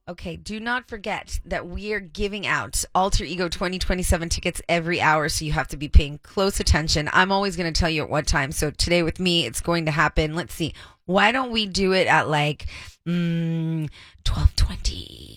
Okay, do not forget that we are giving out Alter Ego 2027 tickets every hour, so you have to be paying close attention. I'm always going to tell you at what time. So today with me, it's going to happen. Let's see. Why don't we do it at like 12:20?